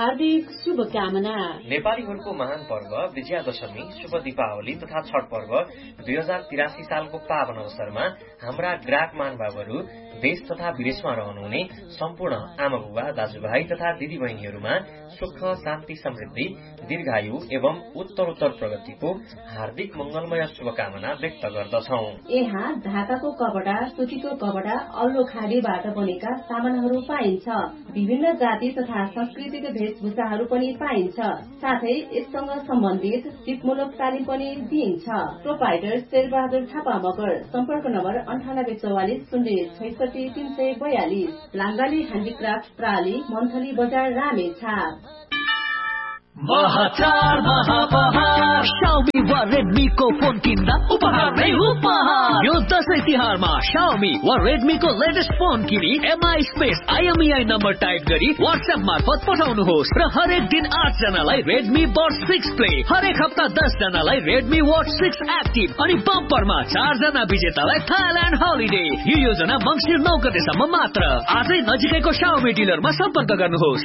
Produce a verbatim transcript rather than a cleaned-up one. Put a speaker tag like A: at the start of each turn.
A: हार्दिक शुभकामना।
B: नेपालीहरूको महान पर्व विजयादशमी, शुभ दीपावली तथा छठ पर्व दुई हजार तिरासी सालको पावन अवसरमा हाम्रा ग्राहक महानुभावहरू देश तथा विदेशमा रहनुहुने सम्पूर्ण आमा बुबा दाजुभाइ तथा दिदी बहिनीहरूमा सुख शान्ति समृद्धि दीर्घायु एवं उत्तरोत्तर प्रगतिको हार्दिक मंगलमय शुभकामना व्यक्त गर्दछौं।
A: यहाँ ढाकाको कपडा, सुतीको कपडा, अल्लो खाडीबाट बनेका सामानहरू पाइन्छ। विभिन्न जाति तथा संस्कृतिको वेशभूषाहरू पनि पाइन्छ। साथै यससँग सम्बन्धित सिपमूलक तालिम पनि दिइन्छ। प्रोपाइटर शेरबहादुर थापा मगर। सम्पर्क नम्बर अन्ठानब्बे चौवालिस शून्य छैसठी तीन सय बयालिस। लाङ्गाली ह्यान्डिक्राफ्ट प्राली, मन्थली बजार, रामेछाप।
C: महाचार महापहार Xiaomi वा Redmi को फोन किन्दा उपहार नै उपहार। यो दशैं तिहारमा Xiaomi वा Redmi को लेटेस्ट फोन किनी M I space I M E I number type गरी WhatsApp मार्फत पठाउनुहोस् र हरेक दिन आठ जनालाई Redmi Watch सिक्स Play, हरेक हप्ता दस जनालाई Redmi Watch सिक्स Active अनि बम्परमा चार जना विजेतालाई थाइल्यान्ड हलिडे। यो योजना मङ्सिर नौ गतेसम्म मात्र। आजै नजिकैको Xiaomi डिलरमा सम्पर्क गर्नुहोस्।